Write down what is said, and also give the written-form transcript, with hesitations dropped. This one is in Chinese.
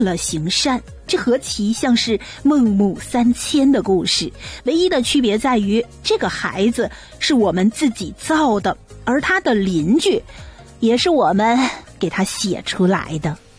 了行善。这何其像是孟母三迁的故事，唯一的区别在于，这个孩子是我们自己造的，而他的邻居也是我们给他写出来的。